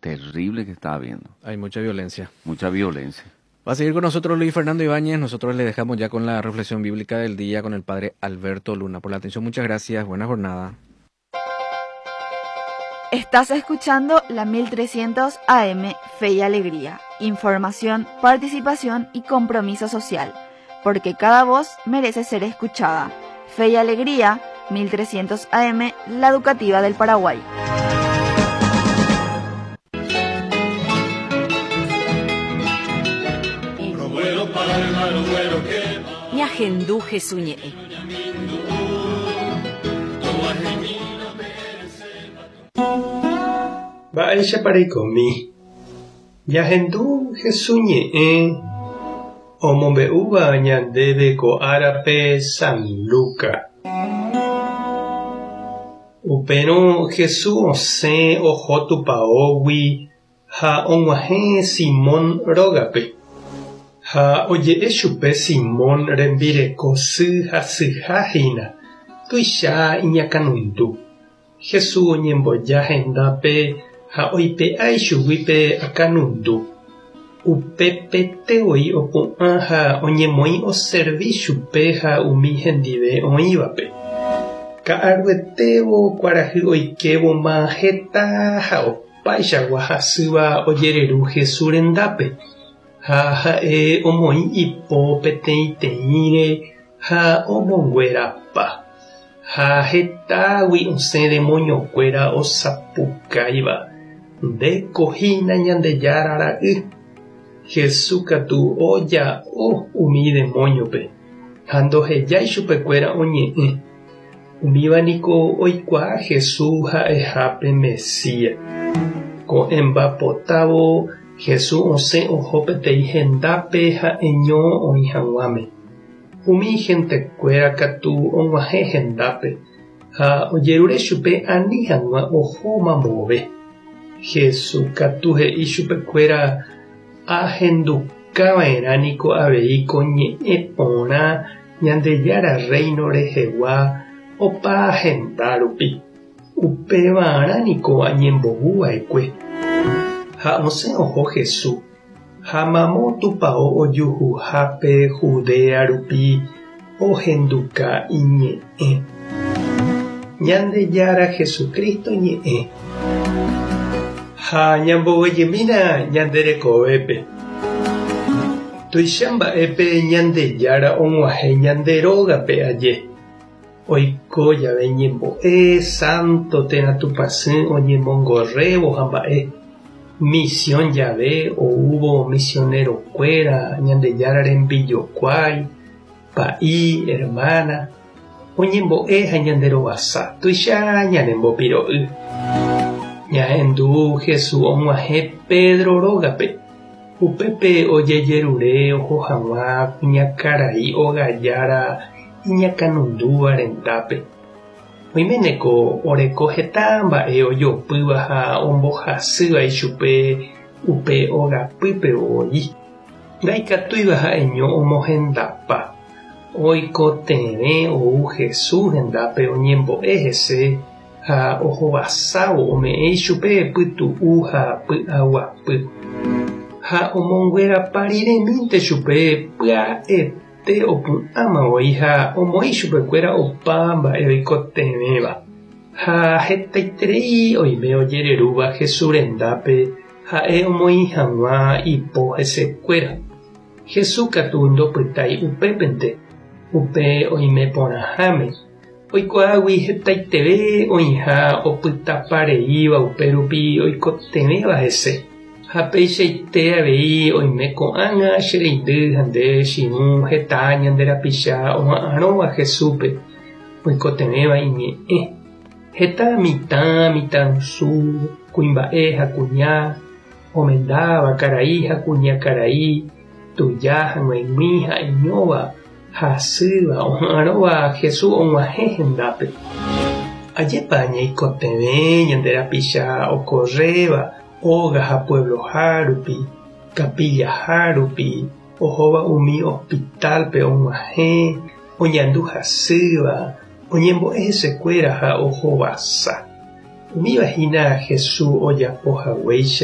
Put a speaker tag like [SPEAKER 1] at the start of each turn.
[SPEAKER 1] terrible que está habiendo.
[SPEAKER 2] Hay mucha violencia.
[SPEAKER 1] Mucha violencia.
[SPEAKER 2] Va a seguir con nosotros Luis Fernando Ibáñez. Nosotros le dejamos ya con la reflexión bíblica del día con el padre Alberto Luna. Por la atención, muchas gracias. Buena jornada.
[SPEAKER 3] Estás escuchando la 1300 AM Fe y Alegría. Información, participación y compromiso social. Porque cada voz merece ser escuchada. Fe y Alegría, 1300 AM, la educativa del Paraguay.
[SPEAKER 4] Ñahendú Jesuñe.
[SPEAKER 5] Ba'éicha pareikomi. Ñahendú Jesuñe. Omombe'úva ñandéve ko árape San Luca. Upérõ Jesús osẽ oho tupãógui ha og̃uahẽ Simón rógape. Ha oje'e chupe Simón rembireko sy ha syhahína tuicha iñakãnundu. Jesús oñemboja hendápe ha oipe'ái chugui akãnundu. Upepetevoi opu'ã ha oñemoĩ oservi chupe ha umi hendive oĩvape. Ka'aruetévo kuarahy oikevoma heta ha opaichagua hasýva ojereru Jesús rendápe. Ha ha'e omoĩ ipo peteĩteĩre ha omonguerapa. Ha hetágui osẽ demoñokuéra osapukáiva. Ndekohína Ñandejára ra'y. Jesús katu oja umi demoñope. Ha ndohejái chupekuéra oñe'ẽ. Umíva niko oikuaa Jesús ha'ehápe Mesías. Ko'ẽmbapotávo Jesús osẽ oho peteĩ hendápe ha eñó oĩ hag̃uáme. Umi hentekuéra katu og̃uahẽ hendápe ha ojerure chupe ani hag̃ua ohóma mbove. Jesús katu he'i chupekuéra ahendukava'erã niko avei ko ñe'ẽ porã Ñandejára reino rehegua opa henda rupi. Upevarã niko añembohuva'ekue. Ha osẽ oho Jesús. Ha mamó tupão ojuhuhápe Judea rupi ohenduka iñe'ẽ. Ñandejára Jesucristo ñe'ẽ. Ha ñambovejemína ñanderekovépe. Tuicha mba'épe Ñandejára og̃uahẽ ñanderógape aje. Oiko jave ñembo'e santo térã tupãsy oñemongorrévo ha mba'e. Misión jave oúvo misionerokuéra Ñandejára rembijokuái, pa'i, hermana. Oñembo'e ha ñanderovasa. Tuicha ñanembopiro'y. Ñahendu Jesús og̃uahẽ Pedro rógape. Upépe ojejerure oho hag̃ua kuñakarai ogajára iñakãnundúva rendápe. Oiméneko oreko heta mba'e ojopýva ha ombohasýva chupe upe ogapýpe voi. Ndaikatúiva ha'eño omohendapa. Oikotevẽ ou Jesús hendápe oñembo'e hese ha ohovasávo ome'ẽ chupe pytu'u ha py'aguapy. Ha omonguerapa riremínte chupe pya'ete opu'ãmavoi ha omoĩ chupekuéra opa mba'e oikotevẽva. Ha hetaiterei oime ojererúva Jesús rendápe ha'e omoĩ hag̃ua ipo hesekuéra. Jesús katu ndopytái upépente. Upe oime porãháme. Oikuaágui hetaiteve oĩha opytapareíva upérupi oikotevẽva hese. Ha peichaite avei oime ko'ág̃a che reindy ha nde chiũ heta ñanderapicha oha'ãrõva Jesúspe oikotevẽva iñe'ẽ. Heta mitãsu kuimba'e ha kuña omendáva karai ha kuña karai tuja hag̃uaig̃ui ha eñóva hasýva oha'ãrõva Jesús og̃uahẽ hendápe. Ajépa ñaikotevẽ ñanderapicha okorréva óga ha puebloha rupi, kapillaha rupi, ohóva umi hospitalpe og̃uahẽ, oñandu hasýva, oñembo'e hesekuéra ha ohovasa. Umívahína Jesús ojapohaguéicha